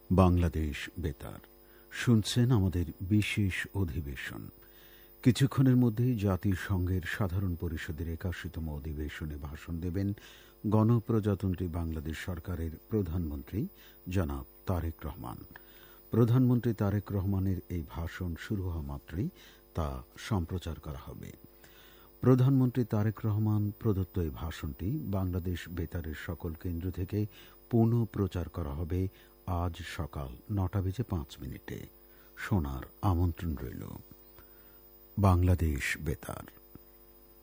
বাংলাদেশ বেতার শুনছেন আমাদের বিশেষ অধিবেশন। কিছুক্ষণের মধ্যেই জাতিসংঘের সাধারণ পরিষদের ৮১তম অধিবেশনে ভাষণ দেবেন গণপ্রজাতন্ত্রী বাংলাদেশ সরকারের প্রধানমন্ত্রী জনাব তারেক রহমান। প্রধানমন্ত্রী তারেক রহমানের এই ভাষণ শুরু হওয়া মাত্রই তা সম্প্রচার করা হবে। প্রধানমন্ত্রী তারেক রহমান প্রদত্ত এই ভাষণটি বাংলাদেশ বেতারের সকল কেন্দ্র থেকে পুনঃ প্রচার করা হবে আজ সকাল ৯:০৫। শোনার আমন্ত্রণ রইল। বাংলাদেশ বেতার।